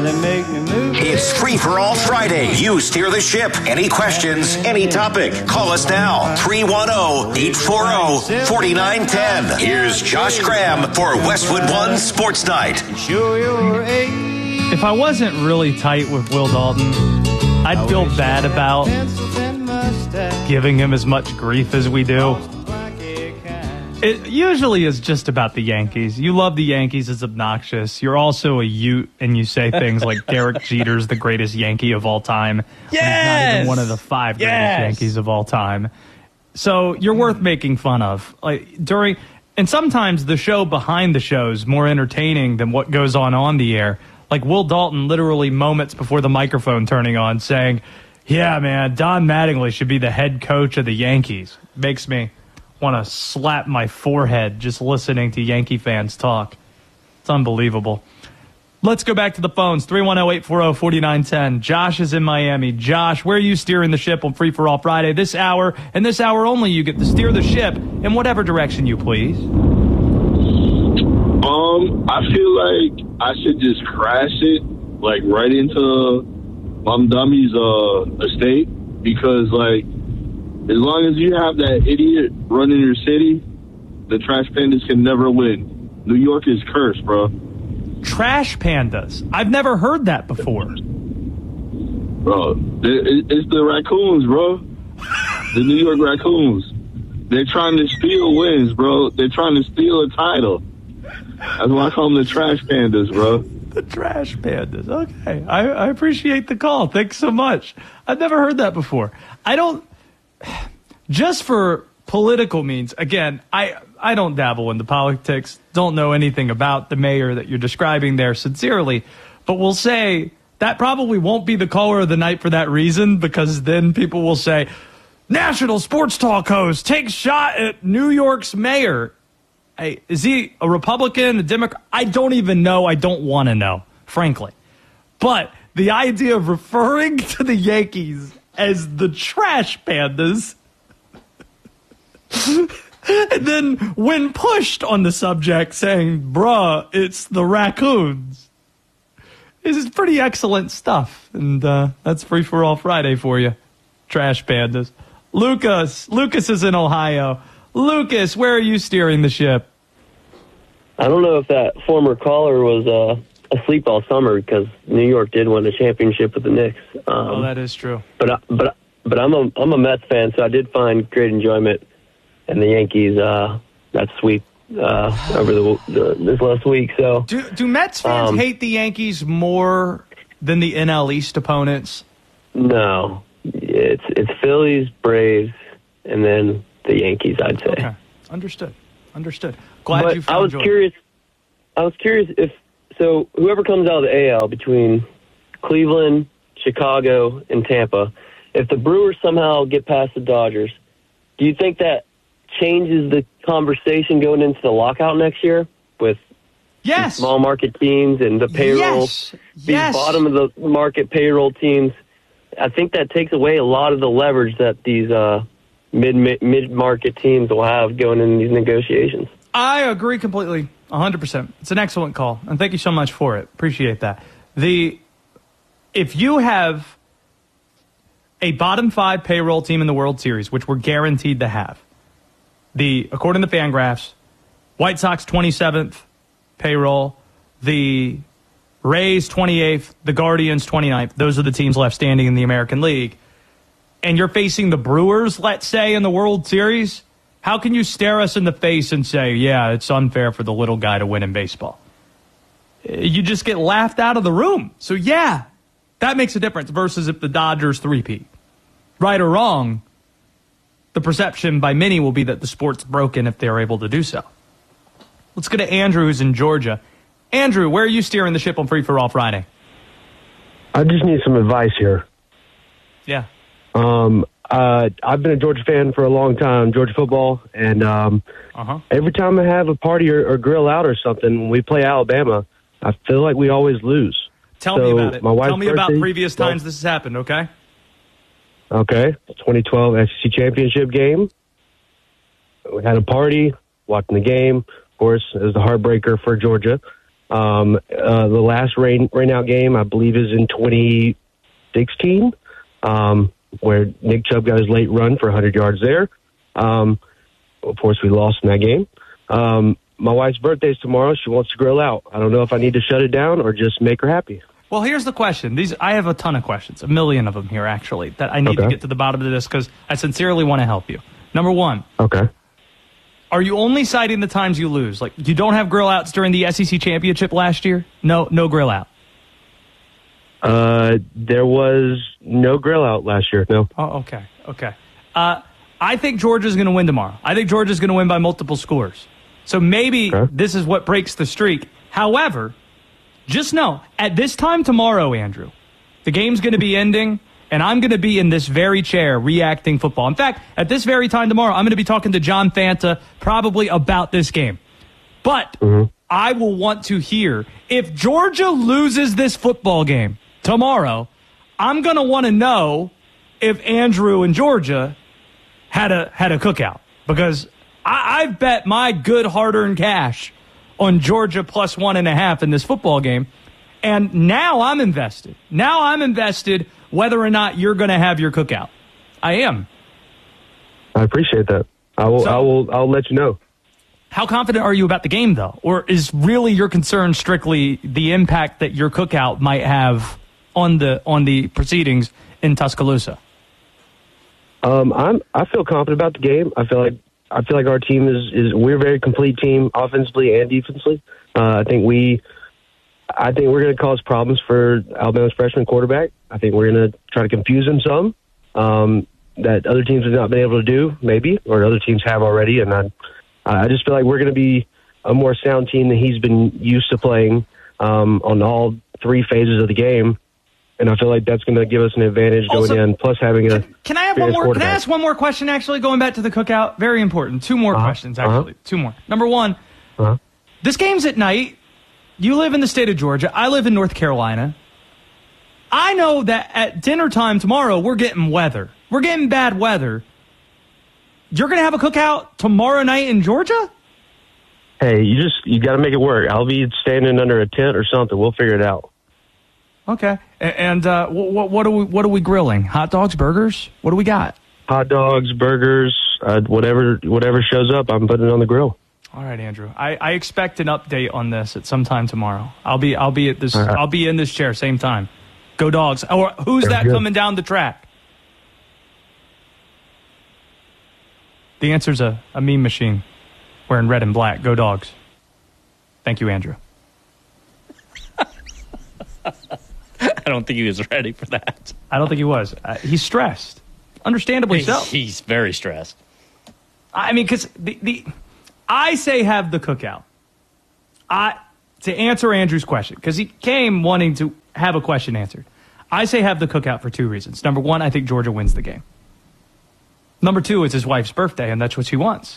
they make me move. It's Free for All Friday. You steer the ship. Any questions, any topic, call us now. 310-840-4910. Here's Josh Graham for Westwood One Sports Night. Show your age. If I wasn't really tight with Will Dalton, I'd feel bad about giving him as much grief as we do. It usually is just about the Yankees. You love the Yankees, it's obnoxious. You're also a Ute, and you say things like Derek Jeter's the greatest Yankee of all time. Yes! He's not even one of the 5 greatest Yankees of all time. So you're worth making fun of. And sometimes the show behind the show is more entertaining than what goes on the air. Like Will Dalton literally moments before the microphone turning on saying, yeah, man, Don Mattingly should be the head coach of the Yankees. Makes me want to slap my forehead just listening to Yankee fans talk. It's unbelievable. Let's go back to the phones. 310-840-4910. Josh is in Miami. Josh, where are you steering the ship on Free for All Friday? This hour, and this hour only, you get to steer the ship in whatever direction you please. I feel like I should just crash it, like right into Mom Dummy's estate, because like as long as you have that idiot running your city, the Trash Pandas can never win. New York is cursed, bro. Trash Pandas? I've never heard that before. Bro, it's the raccoons, bro. The New York Raccoons. They're trying to steal wins, bro. They're trying to steal a title. That's why I call them the Trash Pandas, bro. The Trash Pandas. Okay. I appreciate the call. Thanks so much. I've never heard that before. Just for political means, again, I don't dabble into politics, don't know anything about the mayor that you're describing there sincerely, but we'll say that probably won't be the caller of the night for that reason, because then people will say, national sports talk host takes shot at New York's mayor. Hey, is he a Republican, a Democrat? I don't even know. I don't want to know, frankly. But the idea of referring to the Yankees as the Trash Pandas, and then when pushed on the subject saying, bruh, it's the Raccoons, is pretty excellent stuff. And that's Free for All Friday for you, Trash Pandas. Lucas is in Ohio. Lucas, where are you steering the ship? I don't know if that former caller was asleep all summer, because New York did win the championship with the Knicks. That is true. But I'm a Mets fan, so I did find great enjoyment in the Yankees that sweep over this last week. So do Mets fans hate the Yankees more than the NL East opponents? No, it's Phillies, Braves, and then the Yankees, I'd say. Okay, understood. Glad you found I was curious if whoever comes out of the AL between Cleveland, Chicago, and Tampa, if the Brewers somehow get past the Dodgers, do you think that changes the conversation going into the lockout next year with yes. small market teams and the payroll, these bottom of the market payroll teams? I think that takes away a lot of the leverage that these mid-market teams will have going into these negotiations. I agree completely, 100%. It's an excellent call, and thank you so much for it. Appreciate that. If you have a bottom 5 payroll team in the World Series, which we're guaranteed to have, according to Fangraphs, White Sox 27th payroll, the Rays 28th, the Guardians 29th. Those are the teams left standing in the American League. And you're facing the Brewers, let's say, in the World Series. How can you stare us in the face and say, yeah, it's unfair for the little guy to win in baseball? You just get laughed out of the room. So, yeah, that makes a difference versus if the Dodgers three-peat. Right or wrong, the perception by many will be that the sport's broken if they're able to do so. Let's go to Andrew, who's in Georgia. Andrew, where are you steering the ship on Free for All Friday? I just need some advice here. Yeah. I've been a Georgia fan for a long time, Georgia football, and every time I have a party or grill out or something, when we play Alabama, I feel like we always lose. Tell me about it. Tell me about previous times this has happened, okay? Okay. 2012 SEC Championship game. We had a party, watching the game. Of course, it was the heartbreaker for Georgia. The last rain out game, I believe, is in 2016, where Nick Chubb got his late run for 100 yards there. Of course, we lost in that game. My wife's birthday is tomorrow. She wants to grill out. I don't know if I need to shut it down or just make her happy. Well, here's the question. I have a ton of questions, a million of them here, actually, that I need to get to the bottom of this because I sincerely want to help you. Number one. Okay. Are you only citing the times you lose? Like, you don't have grill outs during the SEC championship last year? No grill out. There was no grill out last year, no. Oh, okay. I think Georgia's going to win tomorrow. I think Georgia's going to win by multiple scores. So maybe this is what breaks the streak. However, just know, at this time tomorrow, Andrew, the game's going to be ending, and I'm going to be in this very chair reacting football. In fact, at this very time tomorrow, I'm going to be talking to John Fanta probably about this game. But I will want to hear, if Georgia loses this football game tomorrow, I'm going to want to know if Andrew and Georgia had a cookout. Because I've bet my good hard-earned cash on Georgia plus 1.5 in this football game. And now I'm invested. Whether or not you're going to have your cookout. I am. I appreciate that. I'll let you know. How confident are you about the game, though? Or is really your concern strictly the impact that your cookout might have on the proceedings in Tuscaloosa? I feel confident about the game. I feel like our team we're a very complete team offensively and defensively. I think we're going to cause problems for Alabama's freshman quarterback. I think we're going to try to confuse him some that other teams have not been able to do, maybe, or other teams have already. And I just feel like we're going to be a more sound team than he's been used to playing on all three phases of the game. And I feel like that's going to give us an advantage going in, plus having a Can I have one more? Can I ask one more question, actually, going back to the cookout? Very important. Two more questions, actually. Two more. Number one, this game's at night. You live in the state of Georgia. I live in North Carolina. I know that at dinner time tomorrow, we're getting weather. We're getting bad weather. You're going to have a cookout tomorrow night in Georgia? Hey, you got to make it work. I'll be standing under a tent or something. We'll figure it out. Okay. And what are we grilling? Hot dogs, burgers? What do we got? Hot dogs, burgers, whatever shows up, I'm putting it on the grill. All right, Andrew. I expect an update on this at some time tomorrow. I'll be at this. Right. I'll be in this chair same time. Go Dogs! Or who's that coming down the track? The answer's a meme machine wearing red and black. Go Dogs! Thank you, Andrew. I don't think he was ready for that. I don't think he was. He's stressed, understandably so. He's very stressed. I mean, because I say have the cookout. To answer Andrew's question, because he came wanting to have a question answered. I say have the cookout for two reasons. Number one, I think Georgia wins the game. Number two, it's his wife's birthday, and that's what she wants.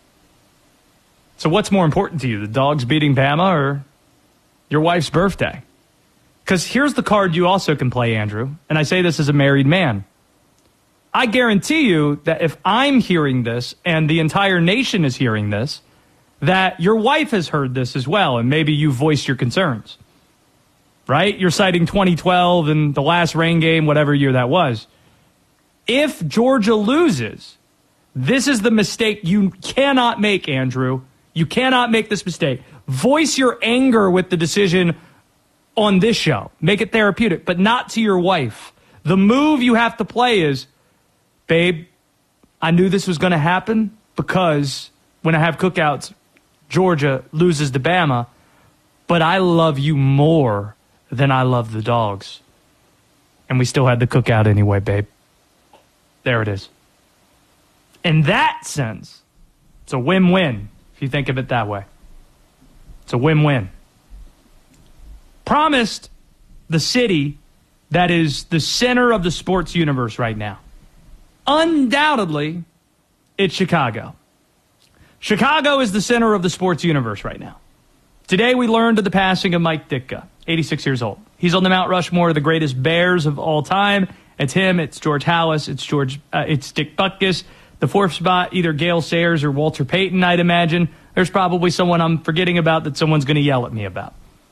So what's more important to you, the Dogs beating Bama or your wife's birthday? Because here's the card you also can play, Andrew, and I say this as a married man. I guarantee you that if I'm hearing this and the entire nation is hearing this, that your wife has heard this as well, and maybe you voiced your concerns. Right? You're citing 2012 and the last rain game, whatever year that was. If Georgia loses, this is the mistake you cannot make, Andrew. You cannot make this mistake. Voice your anger with the decision on this show. Make it therapeutic, but not to your wife. The move you have to play is, babe, I knew this was going to happen because when I have cookouts, Georgia loses to Bama, but I love you more than I love the Dogs. And we still had the cookout anyway, babe. There it is. In that sense, it's a win-win, if you think of it that way. It's a win-win. Promised the city that is the center of the sports universe right now. Undoubtedly, it's Chicago. Chicago is the center of the sports universe right now. Today we learned of the passing of Mike Ditka, 86 years old. He's on the Mount Rushmore of the greatest Bears of all time. It's him, it's George Halas, it's Dick Butkus. The fourth spot, either Gale Sayers or Walter Payton, I'd imagine. There's probably someone I'm forgetting about that someone's going to yell at me about.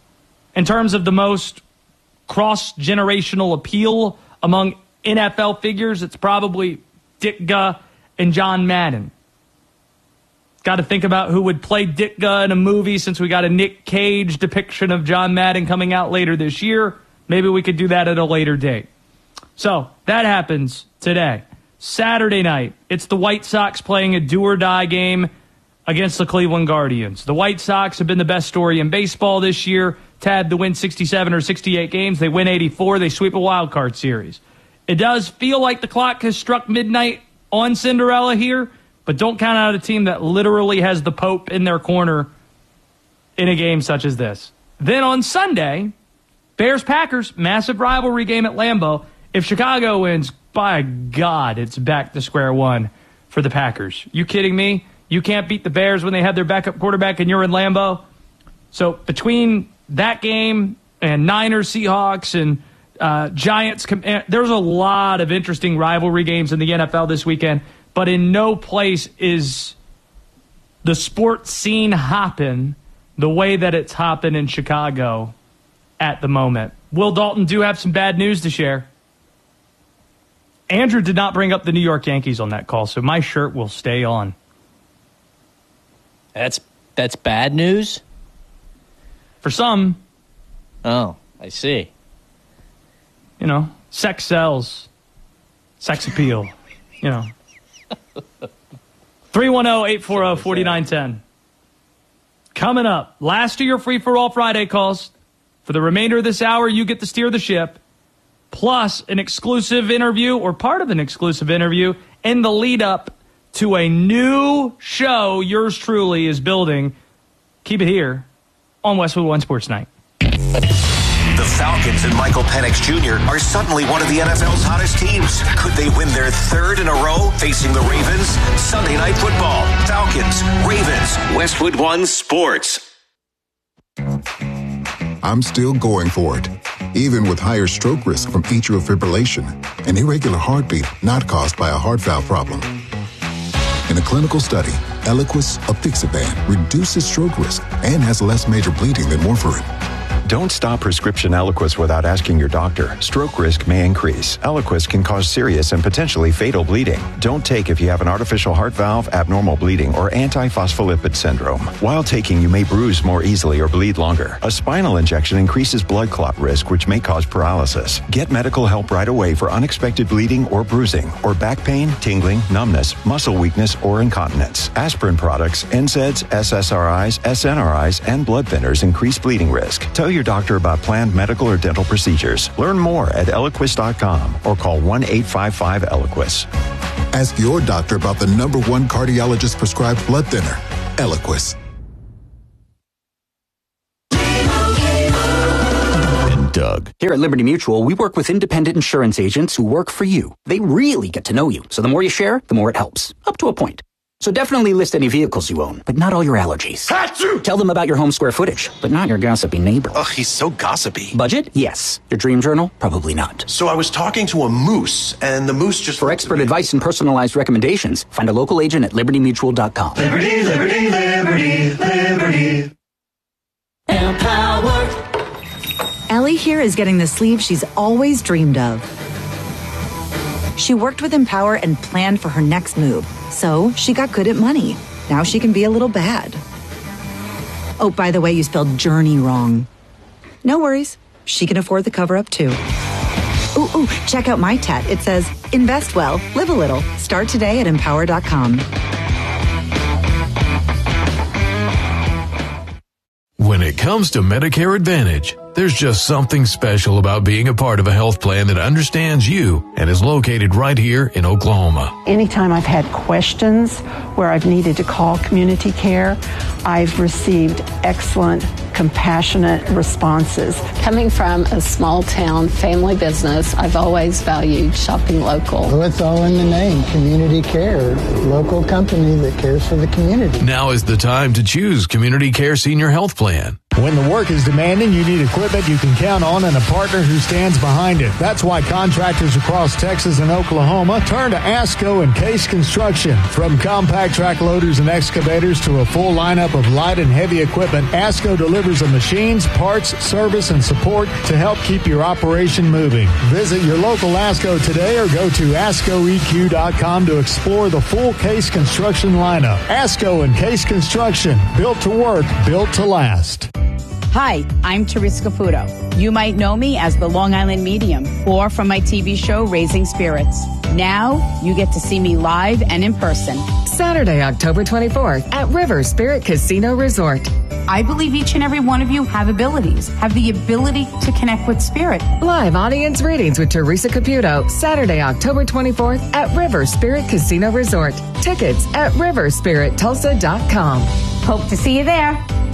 in terms of the most cross-generational appeal among NFL figures, it's probably Ditka and John Madden. Got to think about who would play Ditka in a movie since we got a Nick Cage depiction of John Madden coming out later this year. Maybe we could do that at a later date. So that happens today. Saturday night, it's the White Sox playing a do-or-die game against the Cleveland Guardians. The White Sox have been the best story in baseball this year. Tad to win 67 or 68 games. They win 84. They sweep a wild card series. It does feel like the clock has struck midnight on Cinderella here, but don't count out a team that literally has the Pope in their corner in a game such as this. Then on Sunday, Bears-Packers, massive rivalry game at Lambeau. If Chicago wins, by God, it's back to square one for the Packers. You kidding me? You can't beat the Bears when they have their backup quarterback and you're in Lambeau? So between that game and Niners, Seahawks, and Giants, there's a lot of interesting rivalry games in the NFL this weekend, but in no place is the sports scene hopping the way that it's hopping in Chicago at the moment. Will Dalton do have some bad news to share. Andrew did not bring up the New York Yankees on that call, so my shirt will stay on. That's bad news? For some. Oh, I see. You know, sex sells. Sex appeal. You know. 310-840-4910. Coming up, last of your free-for-all Friday calls. For the remainder of this hour, you get to steer the ship. Plus an exclusive interview or part of an exclusive interview in the lead up to a new show yours truly is building. Keep it here on Westwood One Sports Night. The Falcons and Michael Penix Jr. are suddenly one of the NFL's hottest teams. Could they win their third in a row facing the Ravens? Sunday Night Football. Falcons, Ravens, Westwood One Sports. I'm still going for it, even with higher stroke risk from atrial fibrillation, an irregular heartbeat not caused by a heart valve problem. In a clinical study, Eliquis apixaban reduces stroke risk and has less major bleeding than warfarin. Don't stop prescription Eliquis without asking your doctor. Stroke risk may increase. Eliquis can cause serious and potentially fatal bleeding. Don't take if you have an artificial heart valve, abnormal bleeding, or antiphospholipid syndrome. While taking, you may bruise more easily or bleed longer. A spinal injection increases blood clot risk, which may cause paralysis. Get medical help right away for unexpected bleeding or bruising, or back pain, tingling, numbness, muscle weakness, or incontinence. Aspirin products, NSAIDs, SSRIs, SNRIs, and blood thinners increase bleeding risk. Tell your doctor about planned medical or dental procedures. Learn more at Eliquis.com or call 1-855-ELIQUIS. Ask your doctor about the #1 cardiologist prescribed blood thinner, Eliquis. And Doug. Here at Liberty Mutual, we work with independent insurance agents who work for you. They really get to know you. So the more you share, the more it helps. Up to a point. So definitely list any vehicles you own, but not all your allergies. Achoo! Tell them about your home square footage, but not your gossipy neighbor. Ugh, he's so gossipy. Budget? Yes. Your dream journal? Probably not. So I was talking to a moose, and the moose just... For expert advice and personalized recommendations, find a local agent at libertymutual.com. Liberty, liberty, liberty, liberty. Empowered. Ellie here is getting the sleeve she's always dreamed of. She worked with Empower and planned for her next move. So she got good at money. Now she can be a little bad. Oh, by the way, you spelled journey wrong. No worries. She can afford the cover-up too. Ooh, check out my tat. It says, invest well, live a little. Start today at empower.com. When it comes to Medicare Advantage, there's just something special about being a part of a health plan that understands you and is located right here in Oklahoma. Anytime I've had questions where I've needed to call community care, I've received excellent, compassionate responses. Coming from a small town family business, I've always valued shopping local. Well, it's all in the name, Community Care, local company that cares for the community. Now is the time to choose Community Care Senior Health Plan. When the work is demanding, you need equipment you can count on and a partner who stands behind it. That's why contractors across Texas and Oklahoma turn to ASCO and Case Construction. From compact track loaders and excavators to a full lineup of light and heavy equipment, ASCO delivers the machines, parts, service, and support to help keep your operation moving. Visit your local ASCO today or go to ASCOEQ.com to explore the full Case Construction lineup. ASCO and Case Construction, built to work, built to last. Hi, I'm Teresa Caputo. You might know me as the Long Island Medium or from my TV show, Raising Spirits. Now, you get to see me live and in person. Saturday, October 24th at River Spirit Casino Resort. I believe each and every one of you have abilities, have the ability to connect with spirit. Live audience readings with Teresa Caputo, Saturday, October 24th at River Spirit Casino Resort. Tickets at riverspirittulsa.com. Hope to see you there.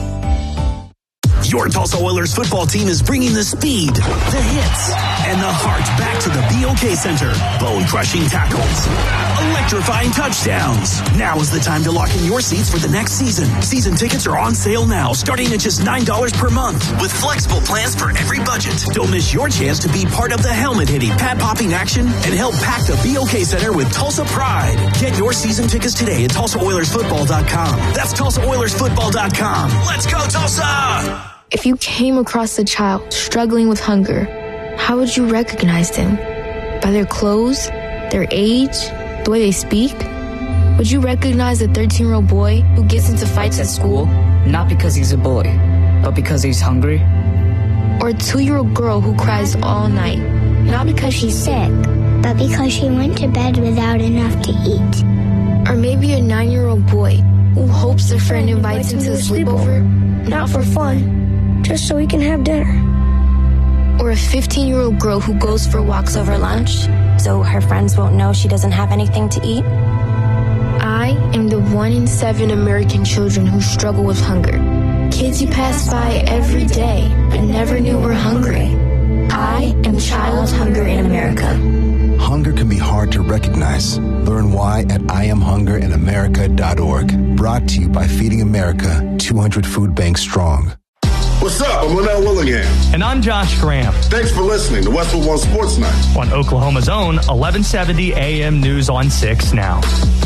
Your Tulsa Oilers football team is bringing the speed, the hits, and the heart back to the BOK Center. Bone-crushing tackles, electrifying touchdowns. Now is the time to lock in your seats for the next season. Season tickets are on sale now, starting at just $9 per month, with flexible plans for every budget. Don't miss your chance to be part of the helmet-hitting, pad-popping action and help pack the BOK Center with Tulsa pride. Get your season tickets today at TulsaOilersFootball.com. That's TulsaOilersFootball.com. Let's go, Tulsa! If you came across a child struggling with hunger, how would you recognize them? By their clothes, their age, the way they speak? Would you recognize a 13-year-old boy who gets into fights at school? Not because he's a boy, but because he's hungry? Or a 2-year-old girl who cries all night? Not because she's sick, but because she went to bed without enough to eat. Or maybe a 9-year-old boy who hopes their friend invites him to a sleepover, not for fun, just so we can have dinner. Or a 15-year-old girl who goes for walks over lunch, so her friends won't know she doesn't have anything to eat. I am the 1 in 7 American children who struggle with hunger. Kids you pass by every day but never knew were hungry. I am Child Hunger in America. Hunger can be hard to recognize. Learn why at IamHungerInAmerica.org. Brought to you by Feeding America, 200 food banks strong. What's up? I'm Linnell Willingham. And I'm Josh Graham. Thanks for listening to Westwood One Sports Night. On Oklahoma's own 1170 AM News on 6 now.